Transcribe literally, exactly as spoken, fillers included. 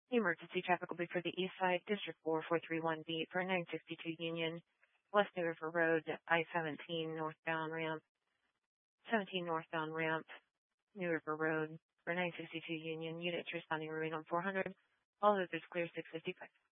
Emergency traffic will be for the east side, District four four three one B for nine sixty-two Union, West New River Road, I seventeen northbound ramp, seventeen northbound ramp, New River Road for nine sixty-two Union. Units responding remain on four hundred. All others clear six fifty-five.